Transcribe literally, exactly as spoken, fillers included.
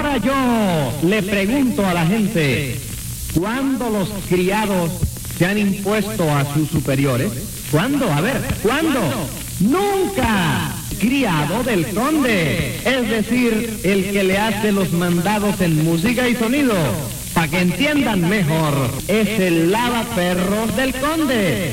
Ahora yo le pregunto a la gente, ¿cuándo los criados se han impuesto a sus superiores? ¿Cuándo? A ver, ¿cuándo? ¡Nunca! Criado del conde, es decir, el que le hace los mandados en música y sonido. Para que entiendan mejor, es el lavaperros del conde.